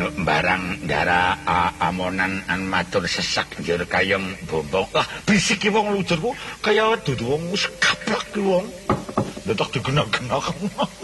barang ndara amonan an matur sesak njur kayong bombong. Lah bisik ki wong ludur ku kaya dudu wong wis kaplak ki wong. Ndak digenak-genak.